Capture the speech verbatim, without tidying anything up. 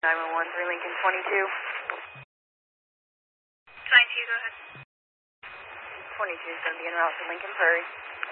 nine one one, three Lincoln twenty-two. twenty-two, go ahead. twenty-two is going to be en route to Lincoln Prairie.